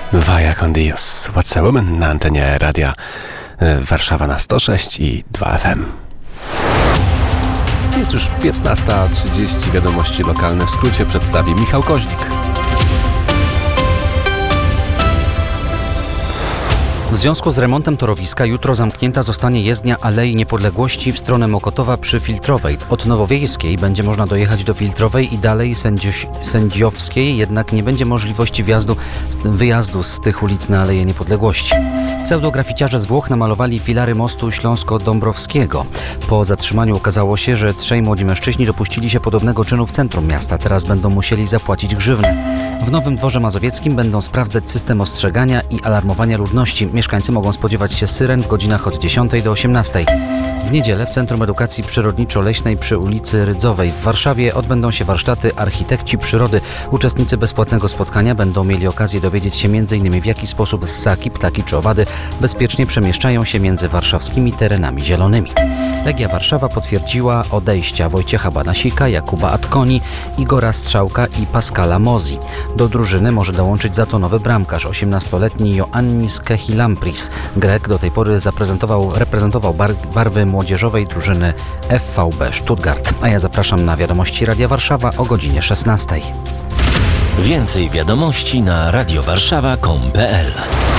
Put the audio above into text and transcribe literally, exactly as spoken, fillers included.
Vaya con Dios, What's a Woman na antenie radia Warszawa na sto sześć i dwa F M. Jest już piętnasta trzydzieści, wiadomości lokalne w skrócie przedstawi Michał Koźlik. W związku z remontem torowiska jutro zamknięta zostanie jezdnia Alei Niepodległości w stronę Mokotowa przy Filtrowej. Od Nowowiejskiej będzie można dojechać do Filtrowej i dalej Sędzioś, Sędziowskiej, jednak nie będzie możliwości wjazdu, wyjazdu z tych ulic na Aleję Niepodległości. Pseudograficiarze z Włoch namalowali filary mostu Śląsko-Dąbrowskiego. Po zatrzymaniu okazało się, że trzej młodzi mężczyźni dopuścili się podobnego czynu w centrum miasta. Teraz będą musieli zapłacić grzywnę. W Nowym Dworze Mazowieckim będą sprawdzać system ostrzegania i alarmowania ludności. Mieszkańcy mogą spodziewać się syren w godzinach od dziesiątej do osiemnastej. W niedzielę w Centrum Edukacji Przyrodniczo-Leśnej przy ulicy Rydzowej w Warszawie odbędą się warsztaty Architekci Przyrody. Uczestnicy bezpłatnego spotkania będą mieli okazję dowiedzieć się między innymi w jaki sposób ssaki, ptaki czy owady bezpiecznie przemieszczają się między warszawskimi terenami zielonymi. Legia Warszawa potwierdziła odejścia Wojciecha Banasika, Jakuba Atkoni, Igora Strzałka i Pascala Mozi. Do drużyny może dołączyć za to nowy bramkarz, osiemnastoletni Ioannis Kehilampris. Grek do tej pory zaprezentował, reprezentował bar- barwy młodzieżowej drużyny F V B Stuttgart. A ja zapraszam na wiadomości Radia Warszawa o godzinie szesnastej. Więcej wiadomości na radiowarszawa kropka com kropka pe el.